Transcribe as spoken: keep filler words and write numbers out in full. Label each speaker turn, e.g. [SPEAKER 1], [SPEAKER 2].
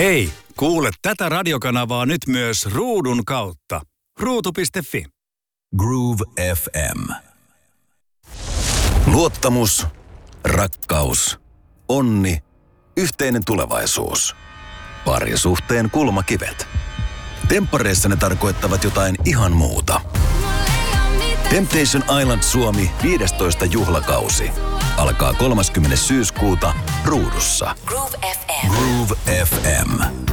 [SPEAKER 1] Hei, kuule tätä radiokanavaa nyt myös ruudun kautta. ruutu piste fi.
[SPEAKER 2] Groove F M. Luottamus, rakkaus, onni, yhteinen tulevaisuus. Parisuhteen kulmakivet. Temppareissa ne tarkoittavat jotain ihan muuta. Temptation Island Suomi viidestoista juhlakausi. Alkaa kolmaskymmenes syyskuuta ruudussa.
[SPEAKER 3] Groove F M.
[SPEAKER 2] Groove F M.